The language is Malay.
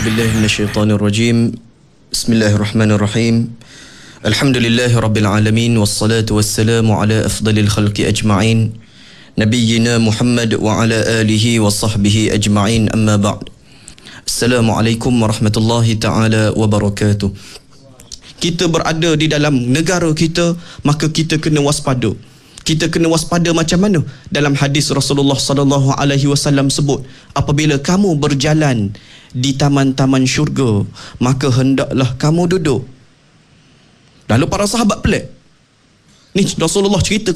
A'udzubillahi minasyaitonirrajim. Bismillahirrahmanirrahim. Alhamdulillahi rabbil alamin, wassalatu wassalamu ala afdalil khalqi ajma'in, nabiyyina Muhammad wa ala alihi wa sahbihi ajma'in, amma ba'd. Assalamualaikum warahmatullahi ta'ala wabarakatuh. Kita berada di dalam negara kita, maka kita kena waspada. Kita kena waspada macam mana? Dalam hadis Rasulullah sallallahu alaihi wasallam sebut, apabila kamu berjalan di taman-taman syurga, maka hendaklah kamu duduk. Lalu para sahabat pelik. Ni Rasulullah cerita